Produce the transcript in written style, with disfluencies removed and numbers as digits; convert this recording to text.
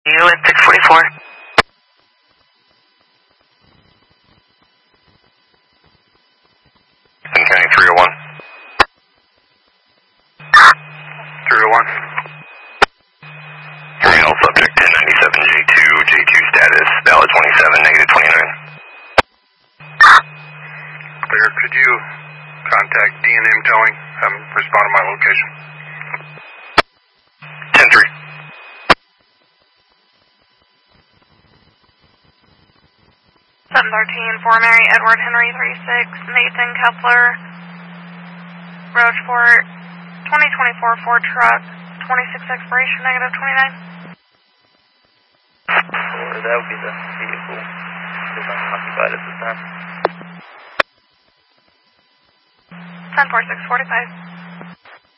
You at 644. County 301. 301. Terminal subject 1097 J2 status, valid 27, negative 29. Clear, could you contact D&M Towing? Respond to my location. 10-3. 713, for Mary Edward Henry 36, Nathan Kepler, Rocheport, 2024 Ford truck, 26 expiration, negative 29. Or that would be the vehicle that's unoccupied at this time. 104645.